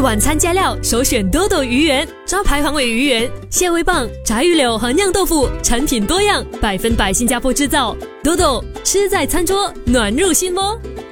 晚餐加料首选多多鱼圆，招牌黄尾鱼圆、蟹味棒、炸鱼柳和酿豆腐，产品多样，100%新加坡制造。多多吃在餐桌，暖入心窝。